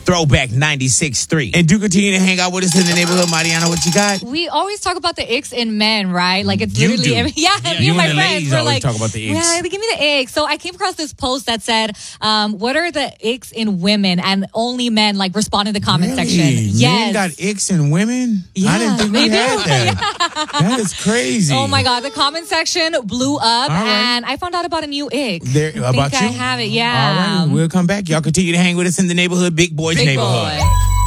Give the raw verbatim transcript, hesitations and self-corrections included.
Throwback ninety-six point three. And do continue to hang out with us in the neighborhood. Mariana, what you got? We always talk about the icks in men, right? Like it's You literally do. every, yeah, Yeah, me you and my and the friends ladies were always like, talk about the icks. yeah, give me the ick. So I came across this post that said, um, what are the icks in women? And only men like respond in the comment Really? section. Men Yes. got icks in women? Yeah, I didn't think we they had do. that. That is crazy. Oh my God, the comment section blew up, All right. and I found out about a new ick. There, I about think you? I have it, yeah. All right, we'll come back. Y'all continue to hang with us in the neighborhood. Big Boys Big Neighborhood. boy.